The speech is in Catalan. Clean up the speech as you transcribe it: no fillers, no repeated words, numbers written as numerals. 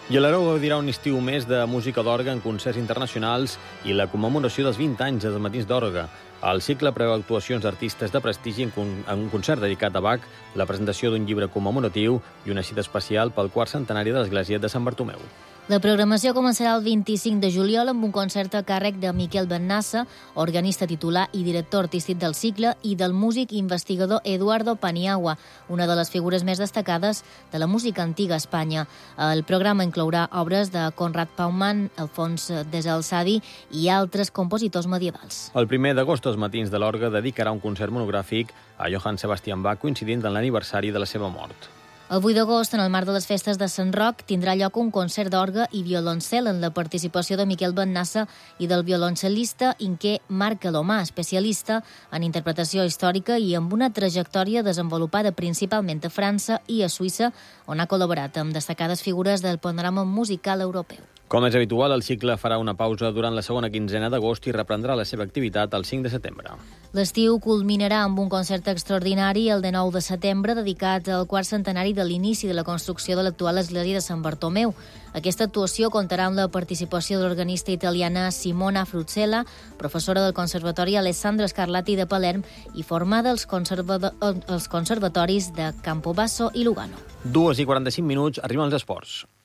I a l'Aragó gaudirà un estiu més de música d'orgue en concerts internacionals i la commemoració dels 20 anys dels Matins d'Orgue. El cicle preveu actuacions d'artistes de prestigi en un concert dedicat a Bach, la presentació d'un llibre commemoratiu i una cita especial pel quart centenari de l'Església de Sant Bartomeu. La programació començarà el 25 de juliol amb un concert a càrrec de Miquel Bennassa, organista titular i director artístic del cicle, i del músic i investigador Eduardo Paniagua, una de les figures més destacades de la música antiga a Espanya. El programa inclourà obres de Conrad Paumann, Alfons Desalsadi i altres compositors medievals. El 1 d'agost, els Matins de l'Orgue dedicarà un concert monogràfic a Johann Sebastian Bach, coincidint amb l'aniversari de la seva mort. El 8 d'agost, en el marc de les festes de Sant Roc, tindrà lloc un concert d'orgue i violoncel en la participació de Miquel Bennassa i del violoncel·lista Inqué Marc Alomà, especialista en interpretació històrica i amb una trajectòria desenvolupada principalment a França i a Suïssa, on ha col·laborat amb destacades figures del panorama musical europeu. Com és habitual, el cicle farà una pausa durant la segona quinzena d'agost i reprendrà la seva activitat el 5 de setembre. L'estiu culminarà amb un concert extraordinari el 19 de setembre dedicat al quart centenari de l'inici de la construcció de l'actual església de Sant Bartomeu. Aquesta actuació comptarà amb la participació de l'organista italiana Simona Fruzzella, professora del Conservatori Alessandro Scarlatti de Palerm i formada als conservatoris de Campobasso i Lugano. 2:45, arriben els esports.